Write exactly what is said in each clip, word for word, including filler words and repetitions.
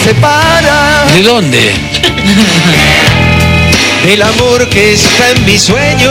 separa. ¿De dónde? El amor que está en mi sueño.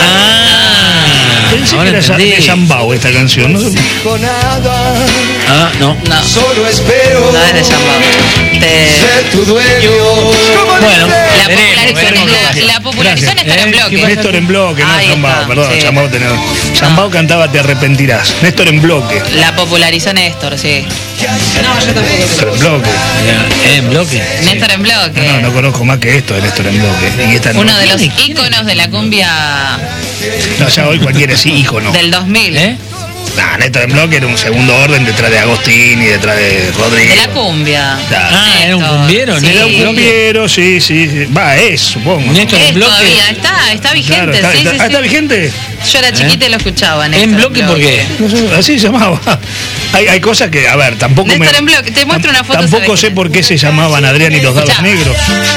Ah, Pensé ahora que era entendí. de Zambao esta canción, ¿no? Dijo nada. Ah, no. No, Solo espero no es de Zambao. De... ser tu dueño. Bueno, La veremos, popularizó, veremos la, qué pasa. la popularizó Gracias. Néstor en Eh, bloque. Néstor en bloque, no Ahí Zambao, está, perdón, sí. Zambao tenés. Zambao cantaba Te arrepentirás. Néstor en bloque. La popularizó Néstor, sí. No, yo tampoco. Néstor en bloque. ¿Eh, ¿En bloque? Néstor en bloque. No, no conozco más que esto de Néstor en bloque. Y esta no. Uno de los íconos de la cumbia No, ya hoy cualquiera es ícono. del dos mil. ¿Eh? Nah, Néstor en bloque era un segundo orden detrás de Agostín y detrás de Rodríguez. De la cumbia. Ah, ¿era un Néstor, cumbiero? sí. ¿Era un bloque? Cumbiero, sí, sí, sí. Va, es, supongo. Néstor en Es bloque. todavía, está, está vigente, Claro, está, sí, está- sí, ah, sí. ¿está vigente? Yo era chiquita y lo escuchaba, Néstor. ¿En bloque por qué? No sé, así se llamaba. Hay, hay cosas que, a ver, tampoco me. Néstor en bloque, te muestro una foto, Tampoco ¿sabes sé qué? por qué se llamaban Adrián y los dados Escuchá. negros.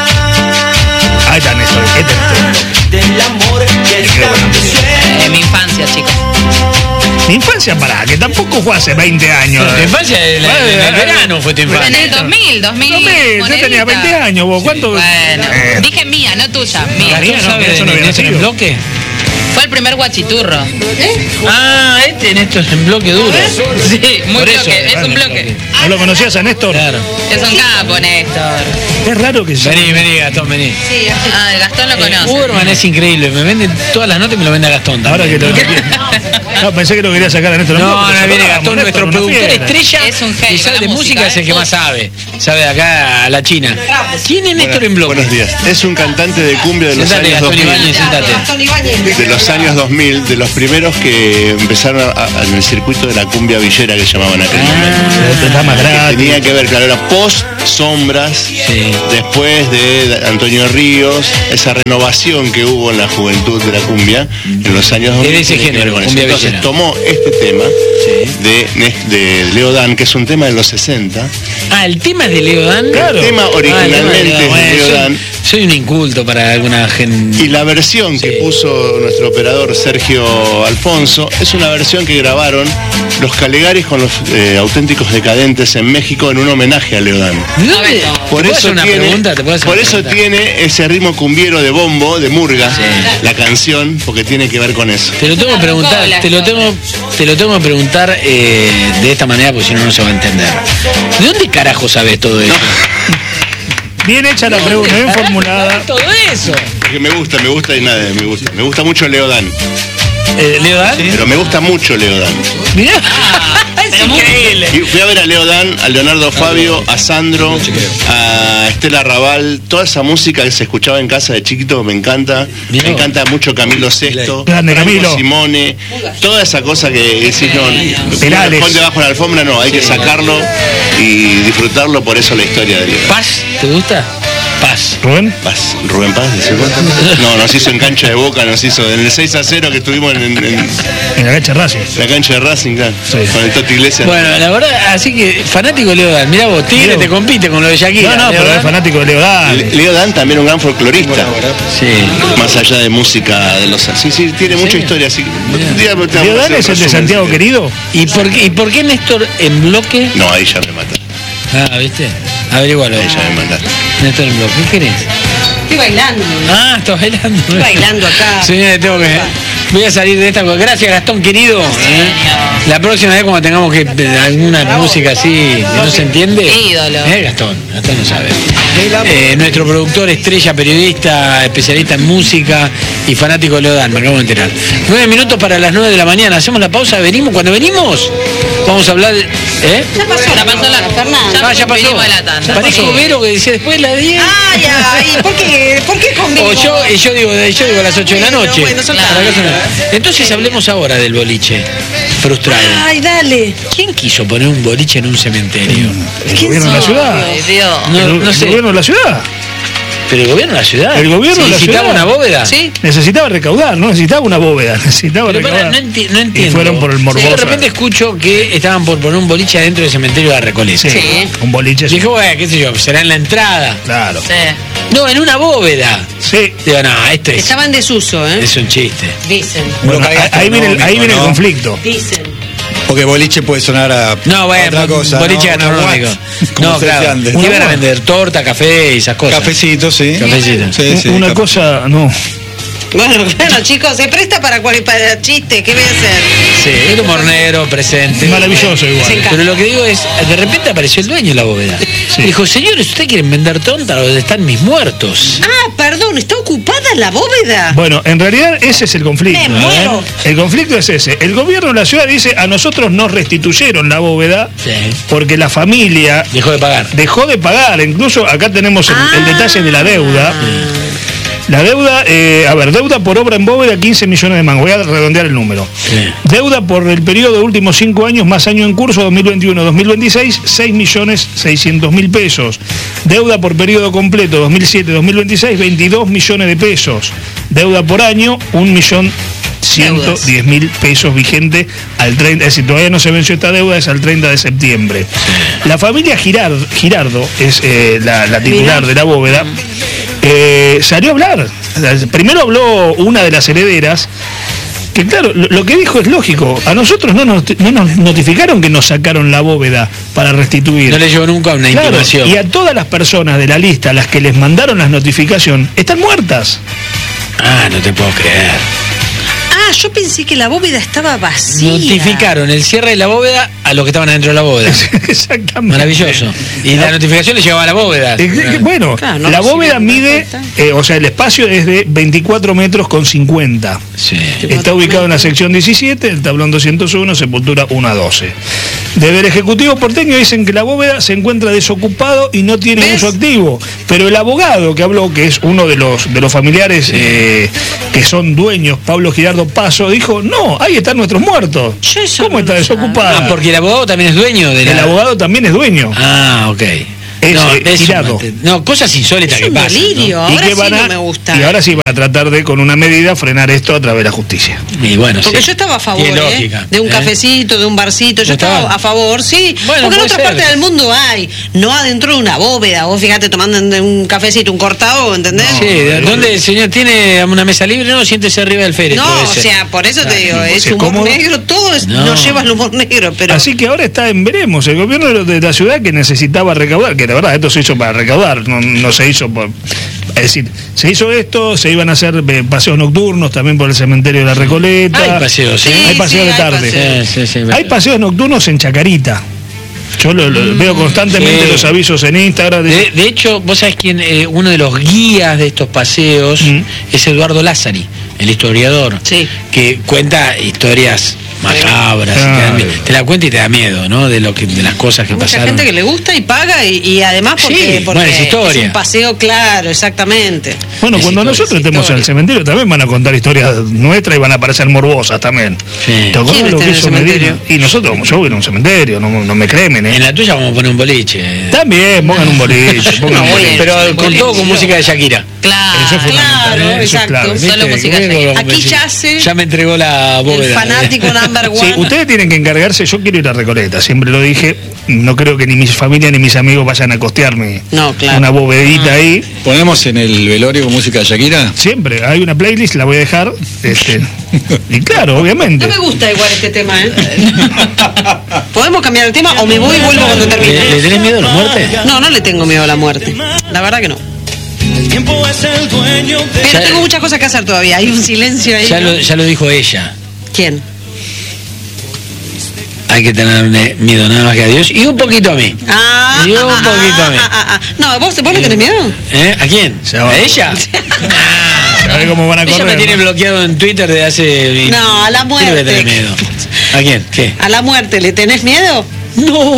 Ahí está Néstor, este es Néstor. Del amor que está en mi sueño. En mi infancia, chicos. Mi infancia, pará, que tampoco fue hace veinte años. Tu infancia, el, el- el verano fue tu En infancia. el dos mil, dos mil. No me, yo monedita. tenía veinte años, vos, ¿cuánto? Bueno, Eh, dije mía, no tuya, mía. Mía, ¿Tú no, sabes eso de no había Néstor en nacido. bloque? Fue el primer guachiturro. Ah, este Néstor en bloque duro. Sí, muy Por eso, bloque, es bueno, un bloque. ¿No lo conocías a Néstor? Claro. Es un capo, Néstor. Es raro que se Vení, vení, Gastón, vení. Sí, ah, el Gastón lo conoce. Uberman es increíble, me vende todas las notas y me lo vende a Gastón. Ahora que también. lo No, pensé que lo quería sacar a Néstor. No, pero no, se viene lo Gastón, damos, nuestro Néstor, una productor fiera. estrella. Es un genio, Y sabe la de música, música, es el ¿eh? que más sabe. Sabe de acá a la China. ¿Quién es Néstor en bloque? Buenos días. Es un cantante de cumbia de los Sentate, años Gastón dos mil. Ibáñez, sentate. De los años dos mil, de los primeros que empezaron a- a- en el circuito de la cumbia villera que llamaban aquel momento. Está más Que gratis. tenía que ver, claro, era post Sombras, Sí. después de Antonio Ríos, esa renovación que hubo en la juventud de la cumbia en los años dos mil. Era ese tiene que género, ver con eso. cumbia Entonces villera. tomó este tema Sí. de, Nes- de Leo Dan, que es un tema de los sesenta. Ah, el tema es de Leo Dan. Claro. El tema Ah, el tema originalmente de es de Bueno, Leo soy- Dan. Soy un inculto para alguna gente. Y la versión que Sí. puso nuestro operador Sergio Alfonso es una versión que grabaron los Calegaris con los eh, auténticos decadentes en México en un homenaje a Leo Dan. ¿De dónde? ¿Te ¿Te Por puedo eso, hacer una tiene, pregunta? ¿Te puedo hacer por una eso pregunta? tiene ese ritmo cumbiero de bombo, de murga, Sí. la canción, porque tiene que ver con eso. Te lo tengo que preguntar, te lo tengo, te lo tengo que preguntar eh, de esta manera porque si no no se va a entender. ¿De dónde carajo sabes todo eso? Bien hecha la pregunta, bien formulada. Todo eso. Porque me gusta, me gusta y nada, me gusta. Me gusta mucho Leo Dan, Eh, ¿Leo Dan? pero me gusta mucho Leo Dan. Mirá. es increíble. Y fui a ver a Leo Dan, a Leonardo Fabio, a Sandro, a Estela Raval, toda esa música que se escuchaba en casa de chiquito me encanta. Mirá. Me encanta mucho Camilo Sesto, Grande Franco Camilo. Simone, toda esa cosa que decís, no, Perales. no debajo de la alfombra, no, hay que sacarlo y disfrutarlo, por eso la historia de Leo. ¿Paz? ¿Te gusta? Paz. Rubén. Paz, Rubén Paz, ¿decís vos? No, nos hizo en cancha de Boca, nos hizo en el seis a cero que estuvimos en, en- en En la cancha Racing. la cancha de Racing, claro, Sí. con el Toti Iglesias. Bueno, la verdad, así que fanático de Leo Dan. Mirá vos, Tigre Mirá te vos. compite con lo de Shakira. No, no, Leo pero Dan. es fanático de Leo Dan. Le- Leo Dan también un gran folclorista. Sí. Más allá de música de los. Sí, sí, tiene mucha historia. Así, que un día te vamos ¿Leo a Dan hacer es el de resumen, Santiago si Querido? ¿Y por qué, y por qué Néstor en bloque? querés. No, ahí ya me mata. Ah, ¿viste? Averigualo. Ahí ya me mata. Néstor en bloque. ¿Qué querés? Estoy bailando. Ah, estás bailando. Estoy bailando acá. Señores, tengo que. Voy a salir de esta. Gracias, Gastón, querido. ¿eh? La próxima vez, cuando tengamos que eh, alguna música así que no se entiende. Ídolo. Eh, Gastón, Gastón no sabe. Eh, nuestro productor, estrella, periodista, especialista en música y fanático de Leo Dan, me acabo de enterar. Nueve minutos para las nueve de la mañana. Hacemos la pausa, venimos. Cuando venimos, vamos a hablar de. ¿Eh? Ya pasó. Ya pasó la Fernanda. Ya Ah, ya pasó. vinimos de la tanda. Parezco Sí. Vero que decía después de las diez. Ay, ay, ¿por qué? ¿Por qué conmigo? O yo, y yo digo, yo digo a las ocho de la Bueno, noche. bueno, son Para las- que no- Entonces hablemos ahora del boliche. Frustrado. Ay, dale. ¿Quién quiso poner un boliche en un cementerio? El gobierno de la ciudad. Ay, Dios. No, El, no el sé. gobierno de la ciudad. Pero el gobierno de la ciudad. El gobierno de la necesitaba ciudad. una bóveda. Sí. Necesitaba recaudar, no necesitaba una bóveda, necesitaba Pero para, recaudar. no, enti- no entiendo. Y fueron por el Sí, morboso. de repente escucho que estaban por poner un boliche adentro del cementerio de la Recoleta. Sí, Sí. un boliche. Dije, bueno, qué sé yo, será en la entrada. Claro. Sí. No, en una bóveda. Sí. Digo, no, esto es, Estaban en desuso, ¿eh? es un chiste. Dicen. Bueno, Local ahí viene, el, ahí viene el ¿no? conflicto. Dicen. Porque boliche puede sonar a No, bueno, otra cosa. boliche ¿no? Una gastronómico. Watts, como No, se decía claro. antes. Iban a vender torta, café y esas cosas. Cafecito, sí. Cafecito. Sí, sí, Una café. cosa, no. Bueno, bueno, chicos, se presta para, cual- para chiste. ¿Qué voy a hacer? Sí, el humor negro presente. Maravilloso igual. Se encanta. Pero lo que digo es, de repente apareció el dueño de la bóveda. Dijo, señores, ¿ustedes quieren vender tonta donde están mis muertos? Ah, perdón, ¿está ocupada la bóveda? Bueno, en realidad ese es el conflicto. Me muero. El conflicto es ese. El gobierno de la ciudad dice, a nosotros nos restituyeron la bóveda Sí. porque la familia Dejó de pagar. dejó de pagar. Incluso acá tenemos el, el detalle de la deuda. La deuda, eh, a ver, deuda por obra en bóveda, quince millones de mangos. Voy a redondear el número. Sí. Deuda por el periodo de últimos cinco años más año en curso, dos mil veintiuno a dos mil veintiséis, seis millones seiscientos mil pesos. Deuda por periodo completo, dos mil siete a dos mil veintiséis, veintidós millones de pesos. Deuda por año, un millón ciento diez mil pesos vigente al treinta, es decir, todavía no se venció esta deuda, es al treinta de septiembre. La familia Girardo, Girardo es eh, la, la titular de la bóveda, eh, salió a hablar. Primero habló una de las herederas, que claro, lo, lo que dijo es lógico. A nosotros no nos, no nos notificaron que nos sacaron la bóveda para restituir. No le llegó nunca una Claro, intimación. y a todas las personas de la lista a las que les mandaron las notificaciones están muertas. Ah, no te puedo creer. Ah, yo pensé que la bóveda estaba vacía. Notificaron el cierre de la bóveda a los que estaban adentro de la bóveda. Exactamente. Maravilloso. Y la notificación le llegaba a la bóveda. Eh, eh, Bueno, Claro, no la recibieron bóveda mide, respuesta. eh, o sea, el espacio es de veinticuatro metros con cincuenta. Sí. Está ubicado en la sección diecisiete, el tablón doscientos uno, sepultura uno a doce. Desde el Ejecutivo porteño dicen que la bóveda se encuentra desocupado y no tiene ¿Ves? uso activo. Pero el abogado que habló, que es uno de los, de los familiares eh, que son dueños, Pablo Girardo Paso, dijo, no, ahí están nuestros muertos. Yo eso ¿Cómo no está lo desocupada? Ah, porque el abogado también es dueño de la... El abogado también es dueño. Ah, ok. Es, no, eh, es un Girardo. mate- no, cosas insólitas Es que un pasan. delirio. ¿no? Ahora que sí van a- no me gusta. Y ahora sí van a tratar de, con una medida, frenar esto a través de la justicia. Y bueno, Porque sí. yo estaba a favor, Tiene ¿eh? lógica, De un ¿eh? cafecito, de un barcito. Yo ¿No estaba estaba? a favor, sí. Bueno, porque en puede otra ser. parte del mundo hay. No adentro de una bóveda. Vos fíjate tomando un cafecito, un cortado, ¿entendés? Sí, ¿de ¿dónde el señor tiene una mesa libre? No, siéntese arriba del féretro. No, o ese. sea, por eso te digo, pues, es es humor cómodo. negro, todo es, No. nos lleva al humor negro, pero Así que ahora está en veremos. El gobierno de de la ciudad que necesitaba recaudar, que la verdad esto se hizo para recaudar, no, no se hizo por... Es decir, se hizo esto, se iban a hacer eh, paseos nocturnos también por el cementerio de la Recoleta. Hay paseos, ¿sí? Hay paseos sí, de hay tarde. paseos. Sí, sí, sí. Hay paseos nocturnos en Chacarita. Yo lo, lo- veo constantemente sí. los avisos en Instagram. De, de hecho, vos sabés quién, eh, uno de los guías de estos paseos Mm. es Eduardo Lázari, el historiador, Sí. que cuenta historias macabras, y te, da Claro. miedo. Te la cuenta y te da miedo, ¿no? De lo que, de las cosas que hay mucha pasaron. gente que le gusta y paga y, y además porque, Sí, porque bueno, es historia. un paseo claro, exactamente. Bueno, Es cuando historia, nosotros es estemos en historia. el cementerio también van a contar historias nuestras y van a aparecer morbosas también. Sí. ¿Te acordás ¿Quién lo está que en el hizo Medina? cementerio? Y nosotros, como yo voy a un cementerio, no, no me cremen, ¿eh? En la tuya vamos a poner un boliche. También, pongan un boliche, pongan No, un voy boliche. a- Pero Sí, con boliche. todo con música de Shakira. Claro, Eso es fundamental, claro, ¿eh? Eso es exacto. clave. Solo ¿Viste? música Luego Shakira. lo Aquí convencí. yace Ya me entregó la bóveda. el fanático number one. Sí, ustedes tienen que encargarse, yo quiero ir a Recoleta, siempre lo dije, no creo que ni mi familia ni mis amigos vayan a costearme No, claro. una bovedita ahí. ¿Ponemos en el velorio con música de Shakira? Siempre, hay una playlist, la voy a dejar. Este, y claro, obviamente. No me gusta igual este tema, ¿eh? ¿Podemos cambiar el tema o me voy y vuelvo cuando ¿Le, termine? le tenés miedo a la muerte? No, no le tengo miedo a la muerte. La verdad que no. El tiempo es el dueño de... Pero Ya- tengo muchas cosas que hacer todavía. Hay un silencio ahí. Ya ¿no? lo, ya lo dijo ella. ¿Quién? Hay que tenerle miedo nada más que a Dios y un poquito a mí. Ah, Y un ah, poquito a mí. ah, ah, ah. No, ¿vos, ¿vos le tenés miedo? ¿Eh? ¿A quién? va. ¿A ella? A ver cómo van a Ella correr. me tiene ¿no? bloqueado en Twitter de hace... No, a la ¿Qué le voy a muerte. tener miedo? ¿A quién? ¿Qué? ¿A la muerte le tenés miedo? No.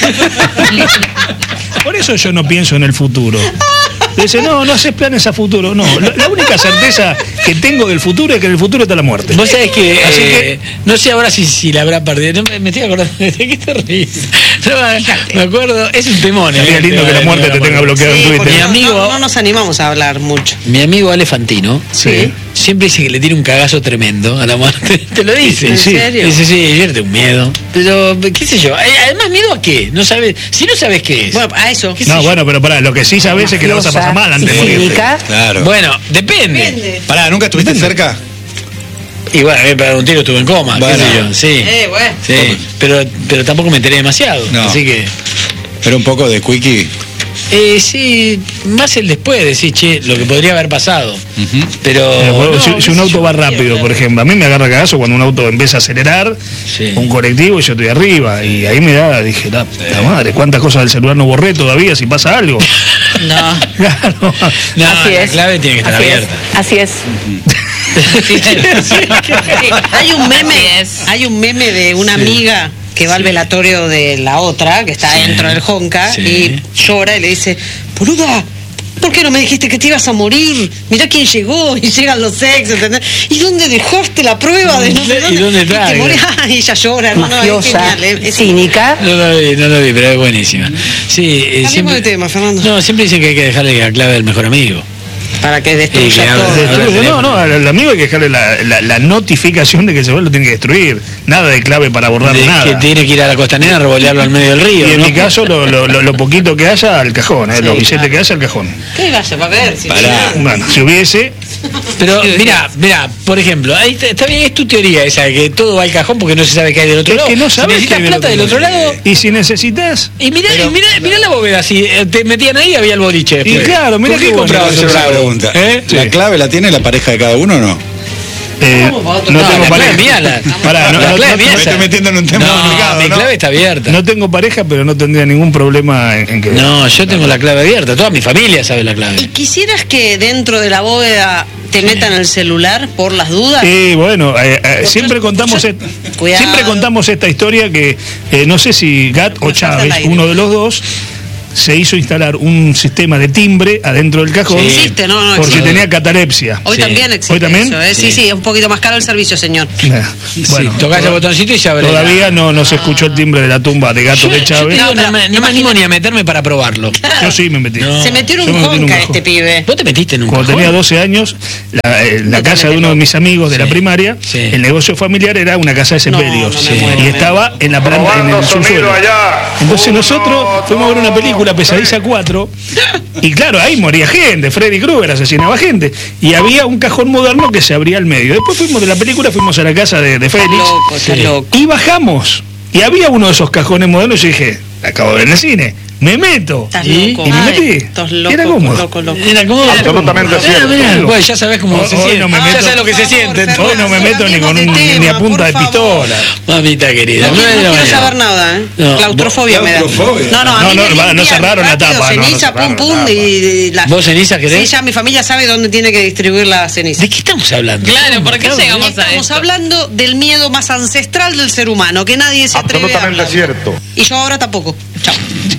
Por eso yo no pienso en el futuro. Dice, no, no haces planes a futuro. No, la, la única certeza que tengo del futuro es que en el futuro está la muerte. Vos sabés que, Así eh, no sé ahora si, si la habrá perdido. No, me, me estoy acordando de qué te ríes. No, me acuerdo, es un temón. Sería eh, lindo el que la tema muerte de te tenga bloqueado en Sí, porque Twitter. Mi amigo- no, no nos animamos a hablar mucho. Mi amigo Ale Fantino Sí. siempre dice que le tiene un cagazo tremendo a la muerte. Te lo dice. ¿En Sí. serio? Dice, sí, ayer tengo un miedo. Pero, qué sé yo. Eh, Además, ¿miedo a qué? No sabes. Si no sabes qué es. Bueno, a eso. ¿Qué sé No, yo? bueno, pero pará, lo que sí sabes es que la vas a pasar mal antes de morirte. Claro. Bueno, depende. Depende. Pará, ¿nunca estuviste cerca? Y bueno, a mí me pegaron un tiro, estuve en coma, Bueno. qué sé yo, sí. Eh, bueno. Sí, pero, pero tampoco me enteré demasiado, No. así que... Pero un poco de quickie. Eh, sí, más el después, decir, che, lo que podría haber pasado. Ujú. Pero... Eh, bueno, no, si, qué si un sé auto yo, va rápido, por ejemplo, a mí me agarra cagazo cuando un auto empieza a acelerar, Sí. un colectivo y yo estoy arriba, y ahí me da, dije, la, la madre, cuántas cosas del celular no borré todavía si pasa algo. No. Claro. No, Así la es. clave tiene que estar Así es. abierta. Así es. Hay un meme, Así es. hay un meme de una Sí. amiga que va al velatorio de la otra, que está Sí. dentro del Honka, Sí. y llora y le dice, boluda, ¿por qué no me dijiste que te ibas a morir? Mirá quién llegó, y llegan los ex, ¿entendés? ¿Y dónde dejaste la prueba de no sé ¿Y dónde está? te morís? Y ella llora, no, no, es Mafiosa, genial, es- es- cínica. No lo vi, no lo vi, pero es buenísima. Sí, eh, Cambiemos siempre... de tema, Fernando. No, siempre dicen que hay que dejarle la clave del mejor amigo. Para que Y que destruya hable- todo. hable- Destruye, no, no, al, al amigo hay que dejarle la, la- la notificación de que se va, lo tiene que destruir. Nada de clave para borrar De nada. que tiene que ir a la costanera a revolearlo al medio del río. Y en ¿no? mi caso, lo, lo- lo- lo poquito que haya, al cajón, eh, Sí, los billetes claro. que haya, al cajón. ¿Qué vaya para ver? Si Pará. Bueno, si hubiese, Pero mira, mira, por ejemplo, ahí está, está bien, es tu teoría esa, de que todo va al cajón porque no se sabe qué hay del otro es lado. que no Si sabes necesitas qué hay plata del otro lado. Y si necesitas, Y mirá, y mirá, mirá la bóveda, si eh, te metían ahí había el boliche. Y después. claro, mirá ¿Por qué qué bueno. comprabas Esa el es la bravo? pregunta. ¿Eh? ¿La clave la tiene la pareja de cada uno o no? eh, ¿Cómo va otro no lado? tengo la clave pareja. mía, la, Pará, no, la no- clave no- mía me esa. estoy metiendo en un tema no, complicado, mi ¿no? clave está abierta. no tengo pareja, pero no tendría ningún problema en, en que. No, yo tengo la clave abierta, toda mi familia sabe la clave. ¿Y quisieras que dentro de la bóveda te metan el celular por las dudas? Y bueno, eh, eh, siempre contamos et- Cuidado. siempre contamos esta historia que eh, no sé si Gat o No estás al Chávez, aire. uno de los dos, se hizo instalar un sistema de timbre adentro del cajón Sí. Existe, no, no porque existe. tenía catalepsia. Hoy Sí. también existe ¿Hoy también? eso, ¿eh? Sí, Sí. sí, es un poquito más caro el servicio, señor. Eh, Bueno, Bueno, tocás el toda- botoncito y se abre. todavía no, no se escuchó el timbre de la tumba de Gato Yo, de yo te Chávez. digo, No, no, pero me, no me animo ni a meterme para probarlo. Yo sí me metí. No. Se metió en yo un me metí en un Honka cajón. este pibe. ¿Vos te metiste en un Cuando cajón? tenía doce años, la, eh, la No te casa de metes uno de loco. mis amigos de la Sí. primaria, Sí. el negocio familiar era una casa de sepelios. no me Sí. muero, Y me estaba en la planta, en el subsuelo. Entonces nosotros fuimos a ver una película, Pesadiza cuatro, y claro, ahí moría gente, Freddy Krueger asesinaba gente, y había un cajón moderno que se abría al medio. Después fuimos de la película, fuimos a la casa de, de Félix, Loco, está Sí. loco. y bajamos. Y había uno de esos cajones modernos y yo dije, acabo de ver en el cine, me meto. Estás ¿Y? loco. Y me Ay, metí. estás loco, Era cómodo. loco, loco. Era como Absolutamente cierto. Pues ya sabes cómo Hoy- se hoy siente. no me ya meto- sabes lo que se Por favor, siente. Fernando. Hoy no me meto ni con un- Cambiemos de ni a tema, punta por de favor. pistola. Mamita querida, No, nueve quiero, de no la quiero mañana. saber nada, ¿eh? No, Claustrofobia me da. Claustrofobia. No, no, a No, mí no, me va, no limpian cerraron la rápido, tapa, no, no ceniza, cerraron pum, la pum, tapa. y la... ¿Vos ceniza querés? Sí, ya mi familia sabe dónde tiene que distribuir la ceniza. ¿De qué estamos hablando? Claro, ¿por qué llegamos a Estamos esto? hablando del miedo más ancestral del ser humano, que nadie se atreve a hablar. cierto. Y yo ahora tampoco. Chao.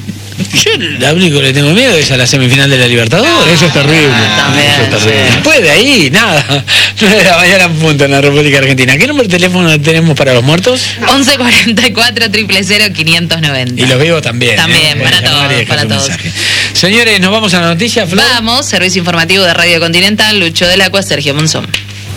Yo la único que le tengo miedo es a la semifinal de la Libertadores. Eso es terrible. También, Eso es terrible. Después de ahí, nada. nueve de la mañana en punto en la República Argentina. ¿Qué número de teléfono tenemos para los muertos? once cuarenta y cuatro, cero cero, quinientos noventa. Y los vivos también. También, para Llamar todos, y dejar para su todos. mensaje. Señores, nos vamos a la noticia, Flor. Vamos, servicio informativo de Radio Continental, Lucho del Agua, Sergio Monzón.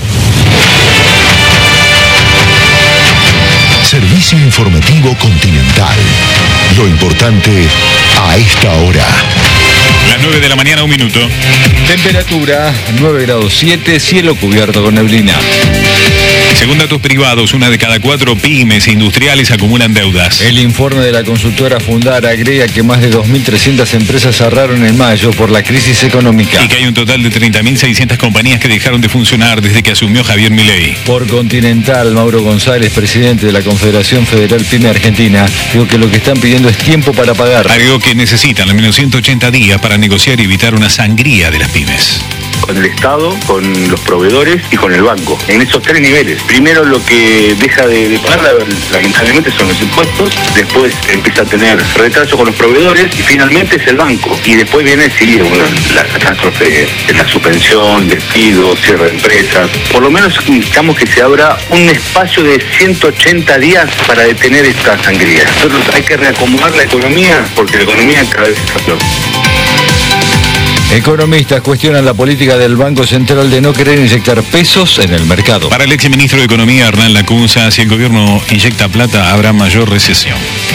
Servicio informativo Continental. Lo importante a esta hora. Las nueve de la mañana, un minuto. Temperatura nueve grados siete, cielo cubierto con neblina. Según datos privados, una de cada cuatro pymes industriales acumulan deudas. El informe de la consultora Fundar agrega que más de dos mil trescientas empresas cerraron en mayo por la crisis económica. Y que hay un total de treinta mil seiscientas compañías que dejaron de funcionar desde que asumió Javier Milei. Por Continental, Mauro González, presidente de la Confederación Federal Pyme Argentina, dijo que lo que están pidiendo es tiempo para pagar. Agregó que necesitan al menos ciento ochenta días para negociar y evitar una sangría de las pymes. Con el Estado, con los proveedores y con el banco. En esos tres niveles. Primero lo que deja de, de pagar lamentablemente son los impuestos, después empieza a tener retraso con los proveedores y finalmente es el banco. Y después viene, sí, una, la catástrofe de la suspensión, despido, cierre de empresas. Por lo menos necesitamos que se abra un espacio de ciento ochenta días para detener esta sangría. Nosotros hay que reacomodar la economía porque la economía cada vez está peor. Economistas cuestionan la política del Banco Central de no querer inyectar pesos en el mercado. Para el ex ministro de Economía, Hernán Lacunza, si el gobierno inyecta plata, habrá mayor recesión.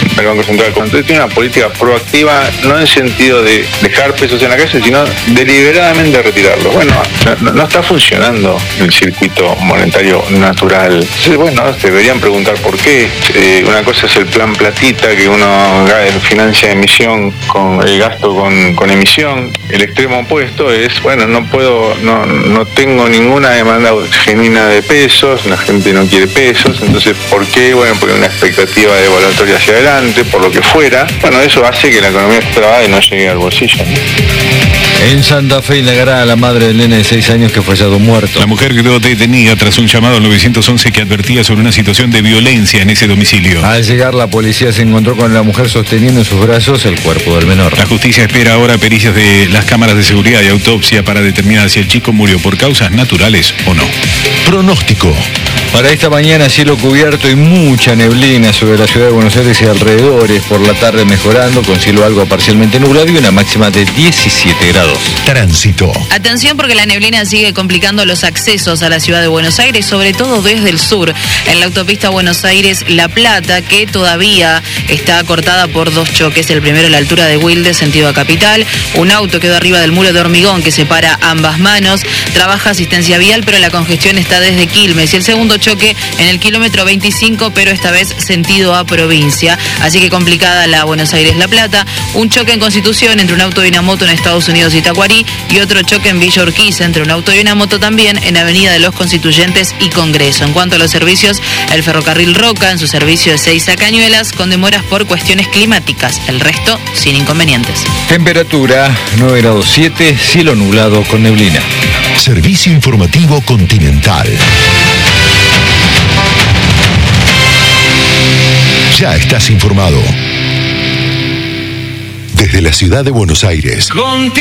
el Banco Central. Entonces tiene una política proactiva, no en sentido de dejar pesos en la calle, sino deliberadamente retirarlos. Bueno, no, no está funcionando el circuito monetario natural. Entonces, bueno, deberían preguntar por qué. Eh, una cosa es el plan platita, que uno financia emisión con el gasto con, con emisión. El extremo opuesto es, bueno, no puedo, no, no tengo ninguna demanda genuina de pesos, la gente no quiere pesos, entonces ¿por qué? Bueno, porque hay una expectativa de evaluatoria hacia adelante, por lo que fuera. Bueno, eso hace que la economía esté trabada y no llegue al bolsillo, ¿no? En Santa Fe indagará a la madre del nene de seis años que fue hallado muerto. La mujer quedó detenida tras un llamado al nueve once que advertía sobre una situación de violencia en ese domicilio. Al llegar, la policía se encontró con la mujer sosteniendo en sus brazos el cuerpo del menor. La justicia espera ahora pericias de las cámaras de seguridad y autopsia para determinar si el chico murió por causas naturales o no. Pronóstico. Para esta mañana, cielo cubierto y mucha neblina sobre la ciudad de Buenos Aires y alrededores. Por la tarde mejorando, con cielo algo parcialmente nublado y una máxima de diecisiete grados. Tránsito. Atención, porque la neblina sigue complicando los accesos a la ciudad de Buenos Aires, sobre todo desde el sur, en la autopista Buenos Aires-La Plata, que todavía está cortada por dos choques. El primero a la altura de Wilde, sentido a Capital. Un auto quedó arriba del muro de hormigón que separa ambas manos. Trabaja asistencia vial, pero la congestión está desde Quilmes. Y el segundo choque en el kilómetro veinticinco, pero esta vez sentido a provincia. Así que complicada la Buenos Aires-La Plata. Un choque en Constitución entre un auto y una moto en Estados Unidos y Tacuarí, y otro choque en Villa Urquiza entre un auto y una moto también en Avenida de los Constituyentes y Congreso. En cuanto a los servicios, el ferrocarril Roca en su servicio de Seiza a Cañuelas con demoras por cuestiones climáticas. El resto sin inconvenientes. Temperatura nueve grados siete, cielo nublado con neblina. Servicio informativo Continental. Ya estás informado. Desde la ciudad de Buenos Aires.